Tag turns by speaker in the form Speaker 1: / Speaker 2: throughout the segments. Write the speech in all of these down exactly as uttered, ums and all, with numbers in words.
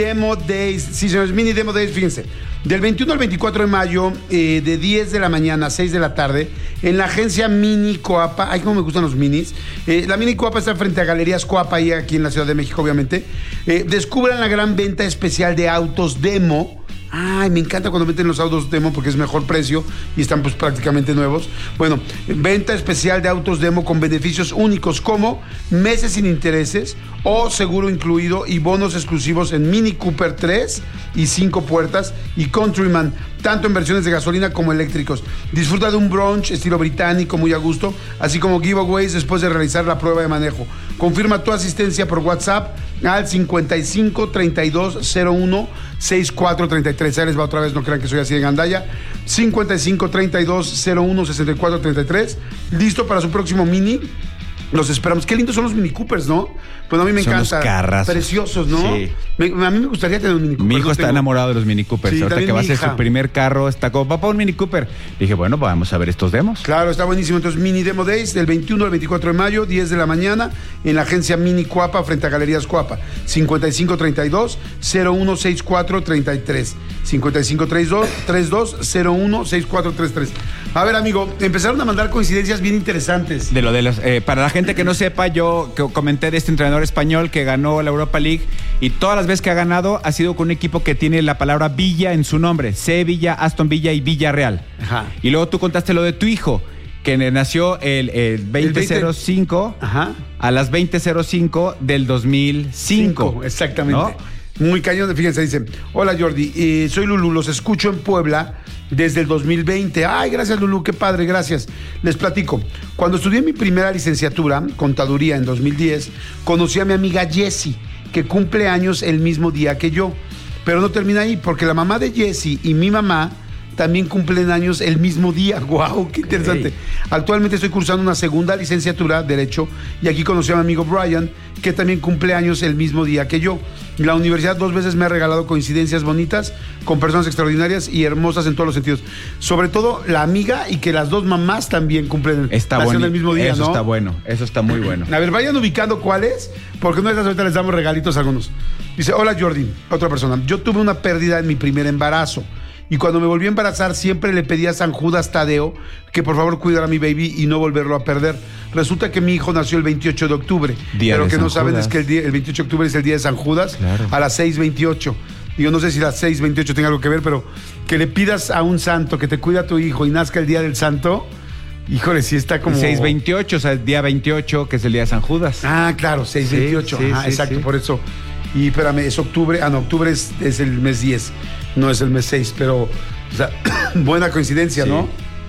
Speaker 1: Demo Days, sí señores, mini Demo Days, fíjense, del veintiuno al veinticuatro de mayo, eh, de diez de la mañana a seis de la tarde, en la agencia Mini Coapa. Ay, cómo me gustan los minis. Eh, la Mini Coapa está frente a Galerías Coapa, ahí aquí en la Ciudad de México, obviamente. Eh, descubran la gran venta especial de autos demo. Ay, me encanta cuando meten los autos demo porque es mejor precio y están pues prácticamente nuevos. Bueno, venta especial de autos demo con beneficios únicos como meses sin intereses o seguro incluido y bonos exclusivos en Mini Cooper tres y cinco puertas y Countryman, tanto en versiones de gasolina como eléctricos. Disfruta de un brunch estilo británico muy a gusto, así como giveaways después de realizar la prueba de manejo. Confirma tu asistencia por WhatsApp al cincuenta y cinco, treinta y dos, cero uno, sesenta y cuatro, treinta y tres. Ahí les va otra vez, no crean que soy así de gandalla. cincuenta y cinco, treinta y dos, cero uno, sesenta y cuatro, treinta y tres. Listo para su próximo Mini. Los esperamos. Qué lindos son los Mini Coopers, ¿no? Pues a mí me
Speaker 2: son
Speaker 1: encanta.
Speaker 2: Los carrazos.
Speaker 1: Preciosos, ¿no?
Speaker 2: Sí.
Speaker 1: Me, a mí me gustaría tener un Mini Cooper.
Speaker 2: Mi hijo
Speaker 1: no
Speaker 2: está
Speaker 1: tengo...
Speaker 2: enamorado de los Mini Coopers. Sí, ahorita que va a ser su primer carro, está como, papá, un Mini Cooper. Dije, bueno, vamos a ver estos demos.
Speaker 1: Claro, está buenísimo. Entonces, Mini Demo Days, del veintiuno al veinticuatro de mayo, diez de la mañana, en la agencia Mini Coapa, frente a Galerías Coapa. cincuenta y cinco, treinta y dos, cero uno, sesenta y cuatro, treinta y tres. cincuenta y cinco, treinta y dos, cero uno, sesenta y cuatro, treinta y tres. A ver, amigo, empezaron a mandar coincidencias bien interesantes.
Speaker 2: De lo de los, eh, para la gente que no sepa, yo que comenté de este entrenador español que ganó la Europa League y todas las veces que ha ganado ha sido con un equipo que tiene la palabra Villa en su nombre. Sevilla, Aston Villa y Villarreal. Ajá. Y luego tú contaste lo de tu hijo, que nació el, el veinte cero cinco a las veinte cero cinco del dos mil cinco.
Speaker 1: Cinco, exactamente.
Speaker 2: ¿No?
Speaker 1: Muy cañón, fíjense, dice, hola Jordi, eh, soy Lulú, los escucho en Puebla desde el dos mil veinte. Ay, gracias Lulú, qué padre, gracias. Les platico, cuando estudié mi primera licenciatura, contaduría en dos mil diez, conocí a mi amiga Jessie, que cumple años el mismo día que yo. Pero no termina ahí, porque la mamá de Jessie y mi mamá también cumplen años el mismo día. ¡Guau! ¡Qué interesante! Okay. Actualmente estoy cursando una segunda licenciatura, Derecho, y aquí conocí a mi amigo Brian, que también cumple años el mismo día que yo. La universidad dos veces me ha regalado coincidencias bonitas con personas extraordinarias y hermosas en todos los sentidos. Sobre todo la amiga y que las dos mamás también cumplen
Speaker 2: está bueno,
Speaker 1: el mismo día,
Speaker 2: eso
Speaker 1: ¿no?
Speaker 2: Está bueno, eso está muy bueno.
Speaker 1: A ver, vayan ubicando cuáles, porque no de esas ahorita les damos regalitos a algunos. Dice, hola Jordi, otra persona. Yo tuve una pérdida en mi primer embarazo. Y cuando me volví a embarazar, siempre le pedí a San Judas Tadeo que por favor cuidara a mi baby y no volverlo a perder. Resulta que mi hijo nació el veintiocho de octubre. Día pero que San no saben Judas. Es que el, día, el veintiocho de octubre es el día de San Judas, claro. A las seis veintiocho. Digo, no sé si las seis veintiocho tenga algo que ver, pero que le pidas a un santo que te cuide a tu hijo y nazca el día del santo. Híjole, sí está como...
Speaker 2: seis veintiocho, o sea, el día veintiocho, que es el día de San Judas.
Speaker 1: Ah, claro, seis veintiocho. Sí, sí, ah, sí, exacto, sí. Por eso. Y espérame, es octubre. Ah, no, octubre es, es el mes diez. No es el mes seis, pero... O sea, buena coincidencia, sí. ¿No?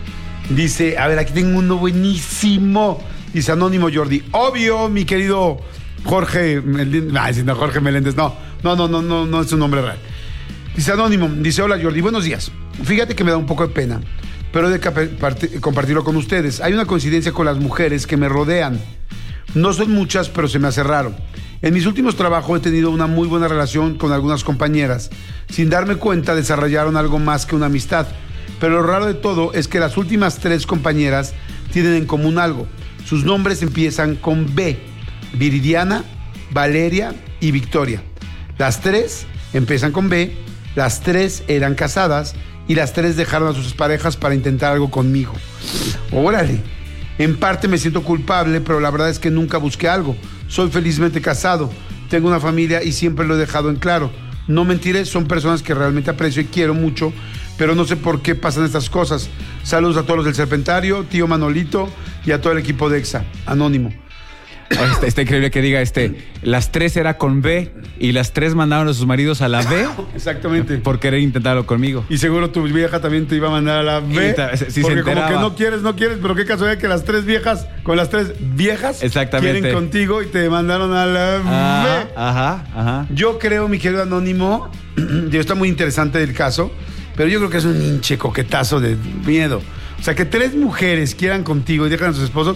Speaker 1: Dice, a ver, aquí tengo uno buenísimo. Dice Anónimo Jordi. Obvio, mi querido Jorge Meléndez. Ay, no, Jorge Meléndez, no. No, no, no, no, no es un nombre real. Dice Anónimo, dice, hola Jordi, buenos días. Fíjate que me da un poco de pena, pero he de compartirlo con ustedes. Hay una coincidencia con las mujeres que me rodean. No son muchas, pero se me hace raro. En mis últimos trabajos he tenido una muy buena relación con algunas compañeras. Sin darme cuenta, desarrollaron algo más que una amistad. Pero lo raro de todo es que las últimas tres compañeras tienen en común algo. Sus nombres empiezan con B. Viridiana, Valeria y Victoria. Las tres empiezan con B, las tres eran casadas y las tres dejaron a sus parejas para intentar algo conmigo. Órale. En parte me siento culpable, pero la verdad es que nunca busqué algo. Soy felizmente casado, tengo una familia y siempre lo he dejado en claro. No mentiré, son personas que realmente aprecio y quiero mucho, pero no sé por qué pasan estas cosas. Saludos a todos los del Serpentario, tío Manolito y a todo el equipo de EXA. Anónimo.
Speaker 2: Está, está increíble que diga este, las tres era con B y las tres mandaron a sus maridos a la B.
Speaker 1: Exactamente.
Speaker 2: Por querer intentarlo conmigo.
Speaker 1: Y seguro tu vieja también te iba a mandar a la B. Si porque como que no quieres, no quieres, pero qué casualidad que las tres viejas, con las tres viejas,
Speaker 2: exactamente,
Speaker 1: quieren contigo y te mandaron a la
Speaker 2: ajá,
Speaker 1: B.
Speaker 2: Ajá, ajá.
Speaker 1: Yo creo, mi querido Anónimo, yo está muy interesante el caso, pero yo creo que es un hinche coquetazo de miedo. O sea, que tres mujeres quieran contigo y dejan a sus esposos.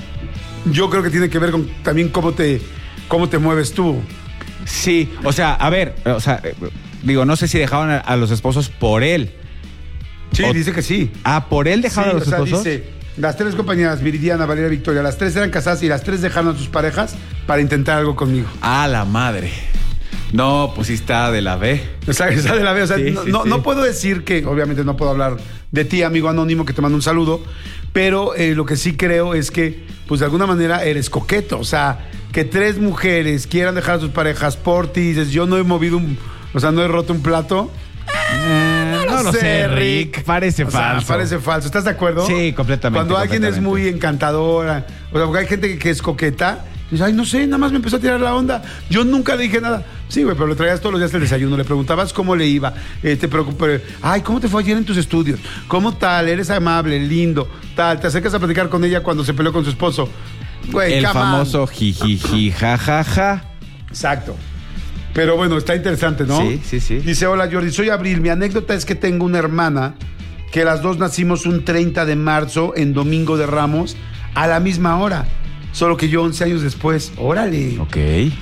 Speaker 1: Yo creo que tiene que ver con también cómo te, cómo te mueves tú.
Speaker 2: Sí, o sea, a ver, o sea, digo, no sé si dejaban a, a los esposos por él.
Speaker 1: Sí,
Speaker 2: o,
Speaker 1: dice que sí.
Speaker 2: Ah, ¿por él dejaron sí, a los
Speaker 1: o sea,
Speaker 2: esposos?
Speaker 1: Dice, las tres compañeras, Viridiana, Valeria, Victoria, las tres eran casadas y las tres dejaron a sus parejas para intentar algo conmigo.
Speaker 2: Ah, la madre. No, pues sí está de la B.
Speaker 1: O sea, está de la B. O sea,
Speaker 2: sí,
Speaker 1: no,
Speaker 2: sí,
Speaker 1: no,
Speaker 2: sí.
Speaker 1: no puedo decir que, obviamente no puedo hablar de ti, amigo anónimo, que te mando un saludo, pero eh, lo que sí creo es que, pues de alguna manera eres coqueto. O sea, que tres mujeres quieran dejar a sus parejas por ti y dices, yo no he movido un, o sea, no he roto un plato.
Speaker 2: Eh, no, no lo sé, Rick. Parece
Speaker 1: o sea,
Speaker 2: falso.
Speaker 1: parece falso. ¿Estás de acuerdo?
Speaker 2: Sí, completamente.
Speaker 1: Cuando alguien es muy encantadora, o sea, porque hay gente que, que es coqueta, dice, ay, no sé, nada más me empezó a tirar la onda. Yo nunca le dije nada. Sí, güey, pero le traías todos los días el desayuno, le preguntabas cómo le iba, eh, te preocupé, ay, ¿cómo te fue ayer en tus estudios? ¿Cómo tal? Eres amable, lindo, tal. Te acercas a platicar con ella cuando se peleó con su esposo. Güey,
Speaker 2: el
Speaker 1: come
Speaker 2: famoso
Speaker 1: on.
Speaker 2: jijiji, jajaja.
Speaker 1: Exacto. Pero bueno, está interesante, ¿no?
Speaker 2: Sí, sí, sí.
Speaker 1: Dice, hola Jordi, soy Abril. Mi anécdota es que tengo una hermana que las dos nacimos un treinta de marzo en Domingo de Ramos a la misma hora. Solo que yo once años después. Órale.
Speaker 2: Ok,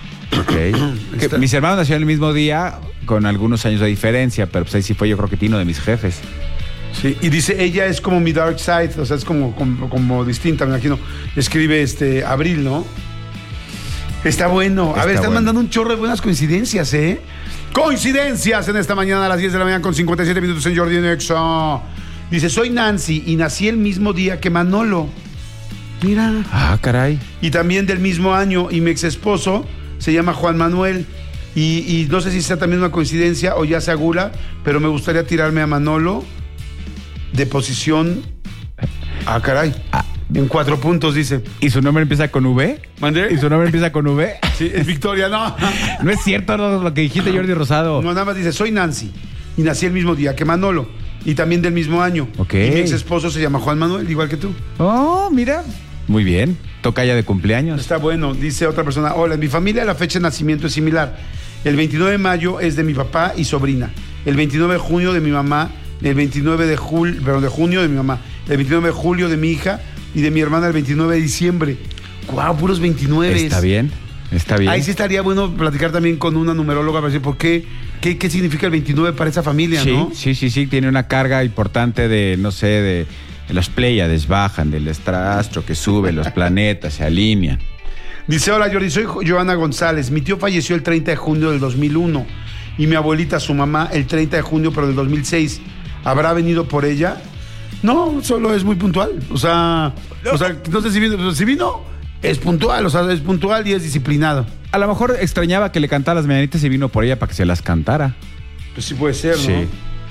Speaker 2: ok. Que mis hermanos nacieron el mismo día con algunos años de diferencia, pero pues ahí sí fue yo creo que Tino de mis jefes.
Speaker 1: Sí, y dice, ella es como mi dark side, o sea, es como, como, como distinta, me imagino. Escribe este Abril, ¿no? Está bueno. A
Speaker 2: Está
Speaker 1: ver, están
Speaker 2: bueno.
Speaker 1: mandando un chorro de buenas coincidencias, ¿eh? Coincidencias en esta mañana a las diez de la mañana con cincuenta y siete minutos en Jordi en Exa. Dice, soy Nancy y nací el mismo día que Manolo. Mira.
Speaker 2: Ah, caray.
Speaker 1: Y también del mismo año. Y mi ex esposo se llama Juan Manuel. Y, y no sé si sea también una coincidencia o ya se agura, pero me gustaría tirarme a Manolo de posición. Ah, caray.
Speaker 2: Ah.
Speaker 1: En cuatro puntos, dice.
Speaker 2: ¿Y su nombre empieza con V?
Speaker 1: ¿Mandé?
Speaker 2: ¿Y su nombre empieza con V?
Speaker 1: Sí, es Victoria, no.
Speaker 2: No es cierto no, lo que dijiste, Jordi Rosado.
Speaker 1: No, nada más dice, soy Nancy. Y nací el mismo día que Manolo. Y también del mismo año.
Speaker 2: Ok.
Speaker 1: Y mi ex esposo se llama Juan Manuel, igual que tú.
Speaker 2: Oh, mira. Muy bien. Tocaya de cumpleaños.
Speaker 1: Está bueno, dice otra persona. Hola, en mi familia la fecha de nacimiento es similar. El veintinueve de mayo es de mi papá y sobrina. El veintinueve de junio de mi mamá. El veintinueve de julio, perdón, de junio de mi mamá. El veintinueve de julio de mi hija. Y de mi hermana el veintinueve de diciembre. ¡Guau! Puros veintinueve.
Speaker 2: Está bien. Está bien.
Speaker 1: Ahí sí estaría bueno platicar también con una numeróloga para decir por qué, qué, qué significa el veintinueve para esa familia,
Speaker 2: sí,
Speaker 1: ¿no?
Speaker 2: Sí, sí, sí. Tiene una carga importante de, no sé, de, de las Pléyades bajan, del astro que sube, los planetas se alinean.
Speaker 1: Dice, hola Jordi, soy Joana González. Mi tío falleció el treinta de junio del dos mil uno y mi abuelita, su mamá, el treinta de junio, pero del dos mil seis. ¿Habrá venido por ella? No, solo es muy puntual. O sea, no, o sea, no sé si vino, si vino, es puntual, o sea, es puntual y es disciplinado.
Speaker 2: A lo mejor extrañaba que le cantara las mañanitas y vino por ella para que se las cantara.
Speaker 1: Pues sí puede ser, ¿no?
Speaker 2: Sí.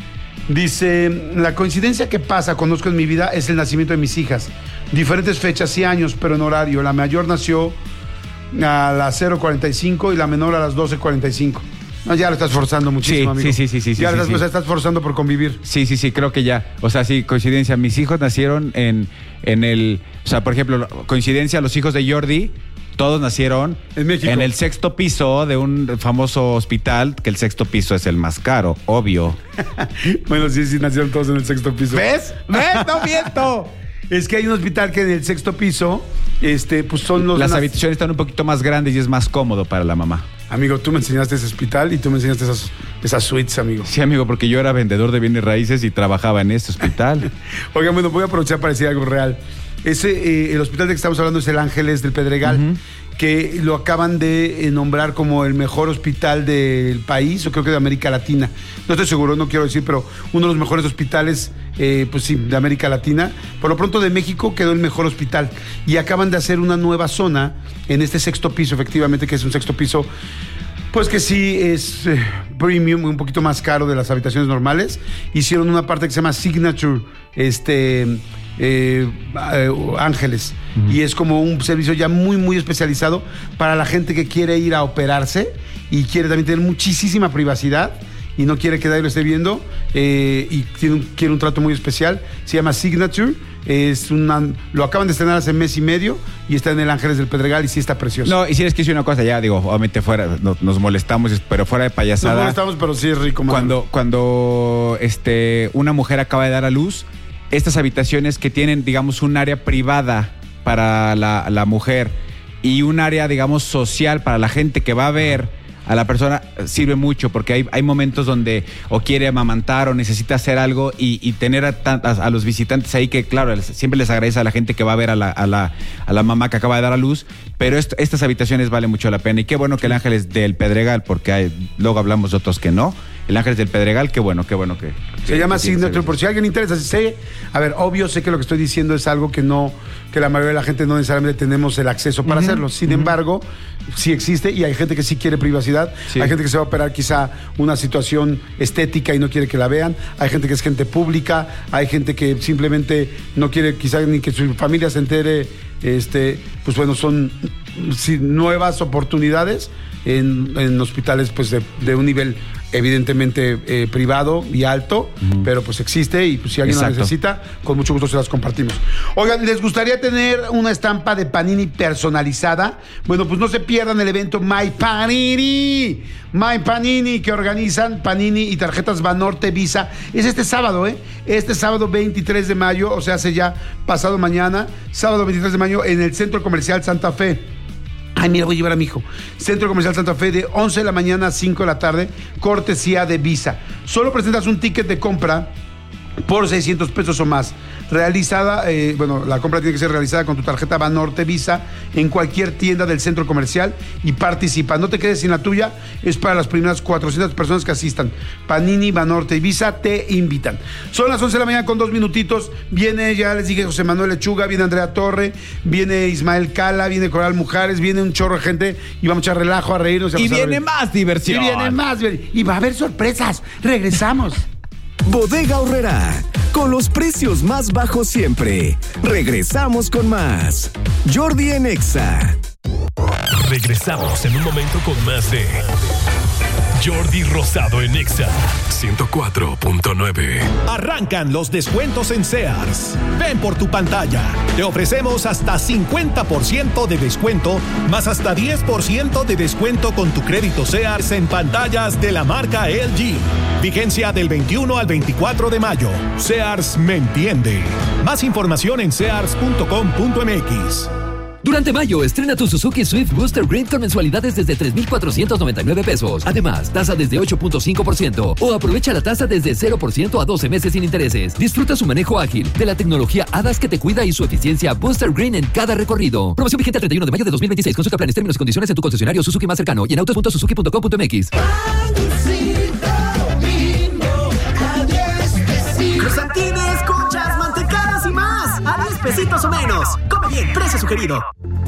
Speaker 1: Dice, la coincidencia que pasa, conozco en mi vida, es el nacimiento de mis hijas. Diferentes fechas y años, pero en horario. La mayor nació a las cero cuarenta y cinco y la menor a las doce cuarenta y cinco. No, ya lo estás forzando muchísimo,
Speaker 2: Sí,
Speaker 1: amigo.
Speaker 2: sí, sí, sí, sí,
Speaker 1: Ya
Speaker 2: sí,
Speaker 1: lo estás,
Speaker 2: sí.
Speaker 1: o sea, estás forzando por convivir.
Speaker 2: Sí, sí, sí, creo que ya. O sea, sí, coincidencia. Mis hijos nacieron en, en el... O sea, por ejemplo, coincidencia, los hijos de Jordi, todos nacieron
Speaker 1: En México.
Speaker 2: en el sexto piso de un famoso hospital, que el sexto piso es el más caro, obvio.
Speaker 1: Bueno, sí, sí, nacieron todos en el sexto piso.
Speaker 2: ¿Ves? ¿Ves? ¡No miento!
Speaker 1: Es que hay un hospital que en el sexto piso, este, pues son los...
Speaker 2: Las
Speaker 1: nac-
Speaker 2: habitaciones están un poquito más grandes y es más cómodo para la mamá.
Speaker 1: Amigo, tú me enseñaste ese hospital y tú me enseñaste esas, esas suites, amigo.
Speaker 2: Sí, amigo, porque yo era vendedor de bienes raíces y trabajaba en este hospital.
Speaker 1: Oigan, bueno, voy a aprovechar para decir algo real. Ese, eh, el hospital del que estamos hablando es el Ángeles del Pedregal,
Speaker 2: Uh-huh.
Speaker 1: que lo acaban de eh, nombrar como el mejor hospital del país, o creo que de América Latina. No estoy seguro, no quiero decir, pero uno de los mejores hospitales, eh, pues sí, de América Latina. Por lo pronto de México quedó el mejor hospital. Y acaban de hacer una nueva zona en este sexto piso, efectivamente, que es un sexto piso, pues que sí es eh, premium, un poquito más caro de las habitaciones normales. Hicieron una parte que se llama Signature, este... Eh, eh, Ángeles. Uh-huh. Y es como un servicio ya muy, muy especializado para la gente que quiere ir a operarse y quiere también tener muchísima privacidad y no quiere que nadie lo esté viendo, eh, y tiene un, quiere un trato muy especial. Se llama Signature. Es una, lo acaban de estrenar hace mes y medio y está en el Ángeles del Pedregal y sí está precioso.
Speaker 2: No, y si les quise una cosa, ya digo, obviamente fuera, no, nos molestamos, pero fuera de payasada.
Speaker 1: Nos molestamos, pero sí es rico, mano.
Speaker 2: Cuando, cuando este, una mujer acaba de dar a luz, estas habitaciones que tienen, digamos, un área privada para la, la mujer y un área, digamos, social para la gente que va a ver a la persona sirve mucho, porque hay, hay momentos donde o quiere amamantar o necesita hacer algo y, y tener a, a, a los visitantes ahí que, claro, siempre les agradece a la gente que va a ver a la, a la, a la mamá que acaba de dar a luz, pero esto, estas habitaciones valen mucho la pena. Y qué bueno que el Ángeles del Pedregal, porque hay, luego hablamos de otros que no. El Ángeles del Pedregal, qué bueno, qué bueno que...
Speaker 1: Se
Speaker 2: que,
Speaker 1: llama
Speaker 2: que
Speaker 1: Signature, por si a alguien interesa. Sé, a ver, obvio, sé que lo que estoy diciendo es algo que no, que la mayoría de la gente no necesariamente tenemos el acceso para uh-huh, hacerlo. Sin uh-huh. embargo, sí existe y hay gente que sí quiere privacidad. Sí. Hay gente que se va a operar quizá una situación estética y no quiere que la vean. Hay gente que es gente pública. Hay gente que simplemente no quiere quizá ni que su familia se entere. Este, pues bueno, son sí, nuevas oportunidades en, en hospitales pues de, de un nivel evidentemente eh, privado y alto, uh-huh. pero pues existe y pues si alguien Exacto. la necesita, con mucho gusto se las compartimos. Oigan, ¿les gustaría tener una estampa de Panini personalizada? Bueno, pues no se pierdan el evento My Panini, My Panini, que organizan Panini y Tarjetas Banorte Visa. Es este sábado, ¿eh? Este sábado veintitrés de mayo, o sea, hace ya pasado mañana, sábado veintitrés de mayo, en el Centro Comercial Santa Fe. Ay, mira, voy a llevar a mi hijo. Centro Comercial Santa Fe, de once de la mañana a cinco de la tarde, cortesía de Visa. Solo presentas un ticket de compra por seiscientos pesos o más. Realizada, eh, bueno, la compra tiene que ser realizada con tu tarjeta Banorte Visa en cualquier tienda del centro comercial y participa. No te quedes sin la tuya, es para las primeras cuatrocientas personas que asistan. Panini, Banorte y Visa te invitan. Son las once de la mañana con dos minutitos. Viene, ya les dije, José Manuel Lechuga, viene Andrea Torre, viene Ismael Cala, viene Coral Mujares, viene un chorro de gente y vamos a echar relajo, a reírnos.
Speaker 2: Y, y viene más diversión.
Speaker 1: Y viene más. Y va a haber sorpresas. Regresamos.
Speaker 3: Bodega Aurrerá, con los precios más bajos siempre. Regresamos con más. Jordi en Exa.
Speaker 4: Regresamos en un momento con más de Jordi Rosado en Exa ciento cuatro punto nueve.
Speaker 5: Arrancan los descuentos en Sears. Ven por tu pantalla. Te ofrecemos hasta cincuenta por ciento de descuento, más hasta diez por ciento de descuento con tu crédito Sears en pantallas de la marca L G. Vigencia del veintiuno al veinticuatro de mayo. Sears me entiende. Más información en sears punto com punto m x.
Speaker 6: Durante mayo, estrena tu Suzuki Swift Booster Green con mensualidades desde tres mil cuatrocientos noventa y nueve pesos. Además, tasa desde ocho punto cinco por ciento o aprovecha la tasa desde cero por ciento a doce meses sin intereses. Disfruta su manejo ágil, de la tecnología A D A S que te cuida y su eficiencia Booster Green en cada recorrido. Promoción vigente el treinta y uno de mayo de dos mil veintiséis. Consulta planes, términos y condiciones en tu concesionario Suzuki más cercano y en autos punto suzuki punto com punto m x.
Speaker 7: Cruzantines, conchas, mantecadas y más. A diez pesitos o menos. Come bien, precio sugerido.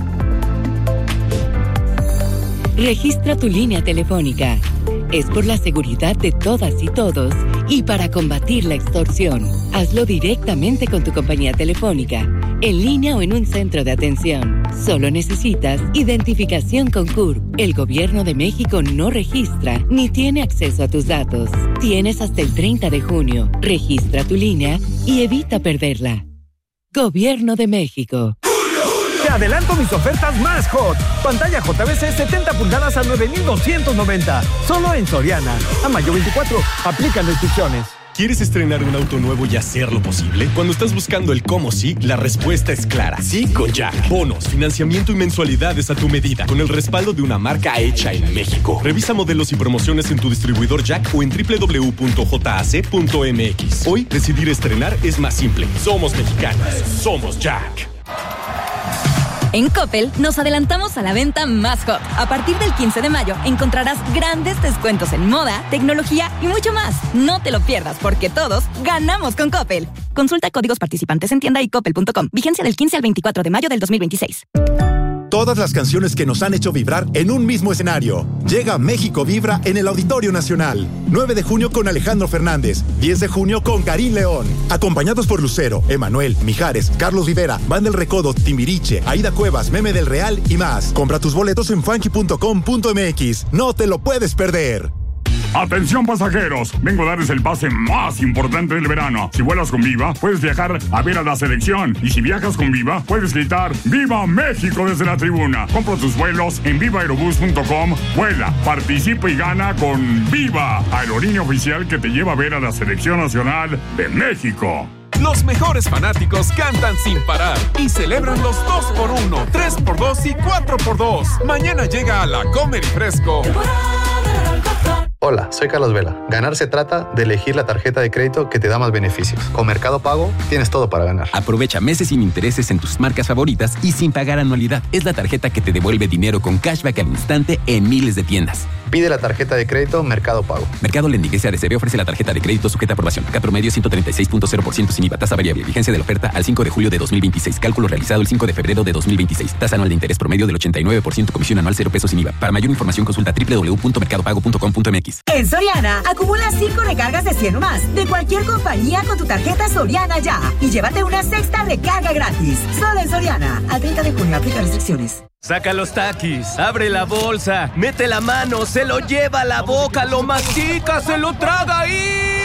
Speaker 8: Registra tu línea telefónica. Es por la seguridad de todas y todos y para combatir la extorsión. Hazlo directamente con tu compañía telefónica, en línea o en un centro de atención. Solo necesitas identificación con C U R P. El Gobierno de México no registra ni tiene acceso a tus datos. Tienes hasta el treinta de junio. Registra tu línea y evita perderla. Gobierno de México.
Speaker 9: Te adelanto mis ofertas más hot. Pantalla J V C setenta pulgadas a nueve mil doscientos noventa. Solo en Soriana. A mayo veinticuatro. Aplican restricciones.
Speaker 4: ¿Quieres estrenar un auto nuevo y hacerlo posible? Cuando estás buscando el cómo sí, la respuesta es clara. Sí con Jack. Bonos, financiamiento y mensualidades a tu medida, con el respaldo de una marca hecha en México. Revisa modelos y promociones en tu distribuidor Jack o en doble u doble u doble u punto j a c punto m x. Hoy, decidir estrenar es más simple. Somos mexicanos. Somos Jack.
Speaker 10: En Coppel nos adelantamos a la venta más hot. A partir del quince de mayo encontrarás grandes descuentos en moda, tecnología y mucho más. No te lo pierdas porque todos ganamos con Coppel. Consulta códigos participantes en tienda y coppel punto com. Vigencia del quince al veinticuatro de mayo del dos mil veintiséis.
Speaker 11: Todas las canciones que nos han hecho vibrar en un mismo escenario. Llega México Vibra en el Auditorio Nacional. nueve de junio con Alejandro Fernández. diez de junio con Karim León. Acompañados por Lucero, Emanuel, Mijares, Carlos Rivera, Van del Recodo, Timbiriche, Aida Cuevas, Meme del Real y más. Compra tus boletos en funky punto com punto m x. No te lo puedes perder.
Speaker 12: Atención pasajeros, vengo a darles el pase más importante del verano. Si vuelas con Viva, puedes viajar a ver a la selección. Y si viajas con Viva, puedes gritar ¡Viva México! Desde la tribuna. Compra tus vuelos en viva aerobús punto com. Vuela, participa y gana con Viva, aerolínea oficial que te lleva a ver a la selección nacional de México.
Speaker 4: Los mejores fanáticos cantan sin parar y celebran los dos por uno, tres por dos y cuatro por dos. Mañana llega a la Comer y Fresco.
Speaker 13: Hola, soy Carlos Vela. Ganar se trata de elegir la tarjeta de crédito que te da más beneficios. Con Mercado Pago tienes todo para ganar.
Speaker 14: Aprovecha meses sin intereses en tus marcas favoritas y sin pagar anualidad. Es la tarjeta que te devuelve dinero con cashback al instante en miles de tiendas.
Speaker 13: Pide la tarjeta de crédito Mercado Pago.
Speaker 14: Mercado Lending S A D C B ofrece la tarjeta de crédito sujeta a aprobación. Cat promedio ciento treinta y seis punto cero por ciento sin I V A. Tasa variable. Vigencia de la oferta al cinco de julio de dos mil veintiséis. Cálculo realizado el cinco de febrero de dos mil veintiséis. Tasa anual de interés promedio del ochenta y nueve por ciento. Comisión anual cero pesos sin I V A. Para mayor información consulta doble u doble u doble u punto mercado pago punto com punto m x.
Speaker 15: En Soriana, acumula cinco recargas de cien o más de cualquier compañía con tu tarjeta Soriana Ya y llévate una sexta recarga gratis. Solo en Soriana. Al treinta de junio aplica restricciones.
Speaker 16: Saca los taquis, abre la bolsa, mete la mano, se lo lleva a la boca, lo mastica, se lo traga y...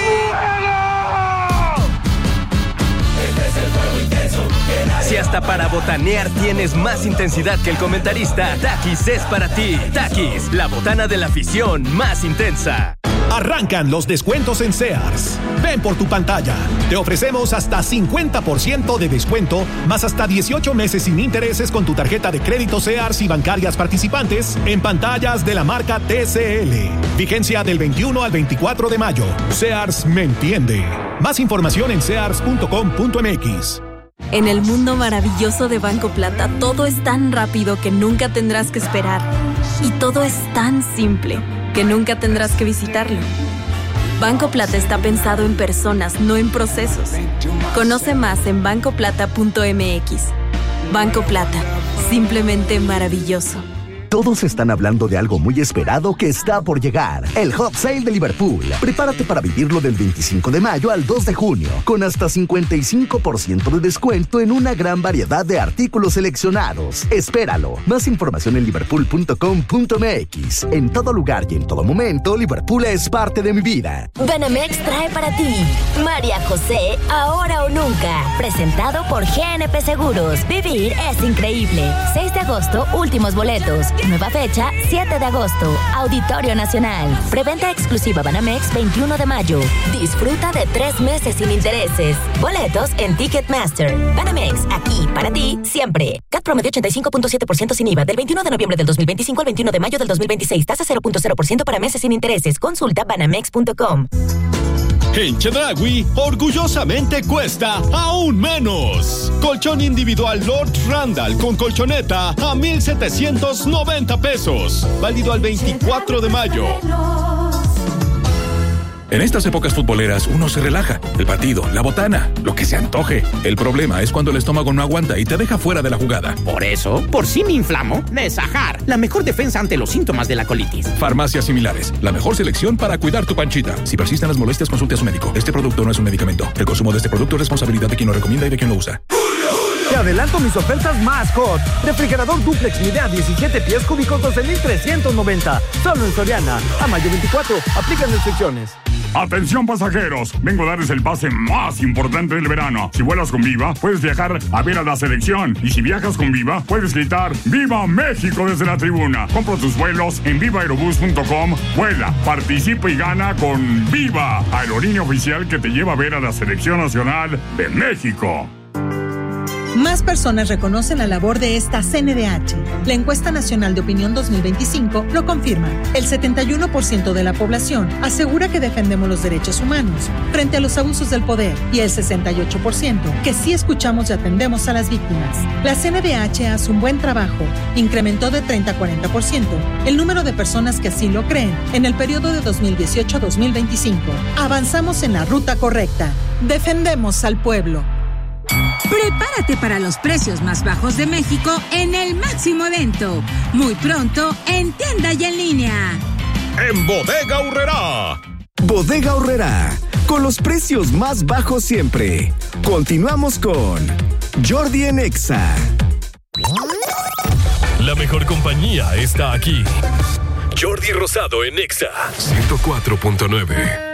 Speaker 17: Este es el fuego intenso que nadie...
Speaker 16: Si hasta para botanear tienes más intensidad que el comentarista, Takis es para ti. Takis, la botana de la afición más intensa.
Speaker 5: Arrancan los descuentos en Sears. Ven por tu pantalla. Te ofrecemos hasta cincuenta por ciento de descuento, más hasta dieciocho meses sin intereses con tu tarjeta de crédito Sears y bancarias participantes en pantallas de la marca T C L. Vigencia del veintiuno al veinticuatro de mayo. Sears me entiende. Más información en sears punto com punto m x.
Speaker 18: En el mundo maravilloso de Banco Plata, todo es tan rápido que nunca tendrás que esperar. Y todo es tan simple que nunca tendrás que visitarlo. Banco Plata está pensado en personas, no en procesos. Conoce más en banco plata punto m x. Banco Plata, simplemente maravilloso.
Speaker 19: Todos están hablando de algo muy esperado que está por llegar. El Hot Sale de Liverpool. Prepárate para vivirlo del veinticinco de mayo al dos de junio, con hasta cincuenta y cinco por ciento de descuento en una gran variedad de artículos seleccionados. Espéralo. Más información en liverpool punto com punto m x. En todo lugar y en todo momento, Liverpool es parte de mi vida.
Speaker 20: Banamex trae para ti María José, ahora o nunca. Presentado por G N P Seguros. Vivir es increíble. seis de agosto, últimos boletos. Nueva fecha, siete de agosto. Auditorio Nacional. Preventa exclusiva Banamex veintiuno de mayo. Disfruta de tres meses sin intereses. Boletos en Ticketmaster. Banamex, aquí para ti, siempre. Cat promedio ochenta y cinco punto siete por ciento sin I V A del veintiuno de noviembre del dos mil veinticinco al veintiuno de mayo del dos mil veintiséis. Tasa cero punto cero por ciento para meses sin intereses. Consulta banamex punto com.
Speaker 5: En Chedraui, orgullosamente cuesta aún menos. Colchón individual Lord Randall con colchoneta a mil setecientos noventa pesos. Válido al veinticuatro de mayo.
Speaker 21: En estas épocas futboleras uno se relaja. El partido, la botana, lo que se antoje. El problema es cuando el estómago no aguanta y te deja fuera de la jugada.
Speaker 22: Por eso, por si me inflamo, Nesajar, la mejor defensa ante los síntomas de la colitis.
Speaker 21: Farmacias similares, la mejor selección para cuidar tu panchita. Si persisten las molestias, consulte a su médico. Este producto no es un medicamento. El consumo de este producto es responsabilidad de quien lo recomienda y de quien lo usa.
Speaker 9: Te adelanto mis ofertas más hot. Refrigerador duplex Midea diecisiete pies cúbicos doce mil trescientos noventa. Solo en Soriana. A mayo veinticuatro. Aplican restricciones.
Speaker 12: Atención pasajeros, vengo a darles el pase más importante del verano. Si vuelas con Viva, puedes viajar a ver a la selección. Y si viajas con Viva, puedes gritar ¡Viva México! Desde la tribuna. Compra tus vuelos en viva aerobús punto com. Vuela, participa y gana con Viva, aerolínea oficial que te lleva a ver a la selección nacional de México.
Speaker 23: Más personas reconocen la labor de esta C N D H. La encuesta nacional de opinión dos mil veinticinco lo confirma. El setenta y uno por ciento de la población asegura que defendemos los derechos humanos frente a los abusos del poder y el sesenta y ocho por ciento que sí escuchamos y atendemos a las víctimas. La C N D H hace un buen trabajo. Incrementó de treinta a cuarenta por ciento el número de personas que así lo creen en el periodo de dos mil dieciocho a dos mil veinticinco. Avanzamos en la ruta correcta. Defendemos al pueblo.
Speaker 24: Prepárate para los precios más bajos de México en el máximo evento. Muy pronto, en tienda y en línea.
Speaker 5: En Bodega Aurrerá.
Speaker 3: Bodega Aurrerá, con los precios más bajos siempre. Continuamos con Jordi en Exa.
Speaker 4: La mejor compañía está aquí. Jordi Rosado en Exa ciento cuatro punto nueve.